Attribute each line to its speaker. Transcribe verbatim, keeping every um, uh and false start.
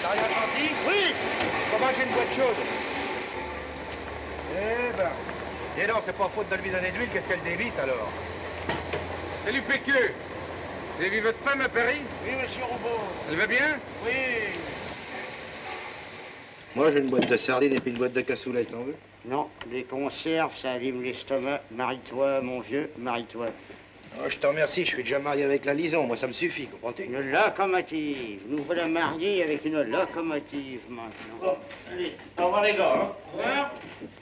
Speaker 1: T'as rien senti?
Speaker 2: Oui.
Speaker 1: Comment j'ai une boîte chaude? Eh ben... Et non, c'est pas faute de lui donner de l'huile, qu'est-ce qu'elle dévite alors?
Speaker 3: Salut Péquieux. Vous avez vu votre femme à Paris?
Speaker 2: Oui, monsieur Roubaud.
Speaker 3: Elle va bien?
Speaker 2: Oui.
Speaker 1: Moi, j'ai une boîte de sardines et puis une boîte de cassoulet, t'en veux?
Speaker 2: Non, les conserves, ça abîme l'estomac. Marie-toi, mon vieux, marie-toi.
Speaker 1: Oh, je te remercie, je suis déjà marié avec la Lison, moi ça me suffit, comprends-tu?
Speaker 2: Une locomotive. Nous voilà mariés avec une locomotive maintenant.
Speaker 1: Bon, allez, au revoir les gars. Hein?
Speaker 2: Au revoir.